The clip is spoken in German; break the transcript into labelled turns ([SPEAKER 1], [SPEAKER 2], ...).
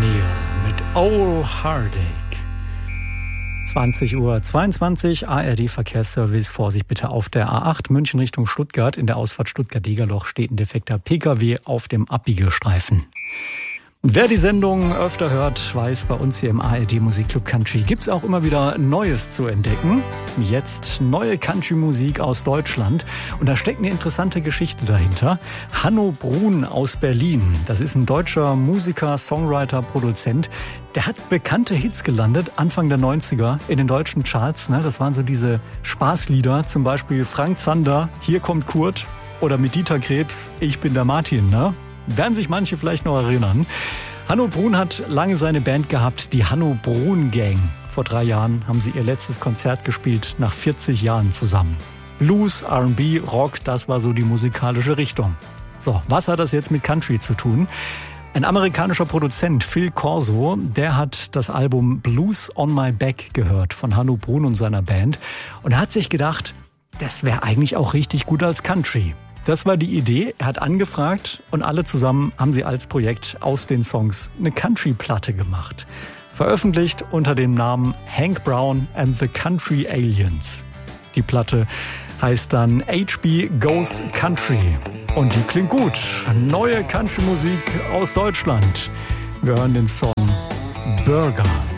[SPEAKER 1] O'Neill mit Old Heartache. 20:22 Uhr, ARD-Verkehrsservice. Vorsicht bitte auf der A8 München Richtung Stuttgart. In der Ausfahrt Stuttgart-Degerloch steht ein defekter Pkw auf dem Abbiegestreifen. Wer die Sendung öfter hört, weiß, bei uns hier im ARD Musikclub Country gibt's auch immer wieder Neues zu entdecken. Jetzt neue Country-Musik aus Deutschland. Und da steckt eine interessante Geschichte dahinter. Hanno Brun aus Berlin. Das ist ein deutscher Musiker, Songwriter, Produzent. Der hat bekannte Hits gelandet, Anfang der 90er in den deutschen Charts. Das waren so diese Spaßlieder, zum Beispiel Frank Zander, Hier kommt Kurt. Oder mit Dieter Krebs, Ich bin der Martin, Werden sich manche vielleicht noch erinnern. Hanno Brun hat lange seine Band gehabt, die Hanno Brun Gang. Vor 3 Jahren haben sie ihr letztes Konzert gespielt, nach 40 Jahren zusammen. Blues, R&B, Rock, das war so die musikalische Richtung. So, was hat das jetzt mit Country zu tun? Ein amerikanischer Produzent, Phil Corso, der hat das Album Blues on My Back gehört von Hanno Brun und seiner Band. Und er hat sich gedacht, das wäre eigentlich auch richtig gut als Country. Das war die Idee. Er hat angefragt und alle zusammen haben sie als Projekt aus den Songs eine Country-Platte gemacht. Veröffentlicht unter dem Namen Hank Brown and the Country Aliens. Die Platte heißt dann HB Goes Country. Und die klingt gut. Neue Country-Musik aus Deutschland. Wir hören den Song Burger.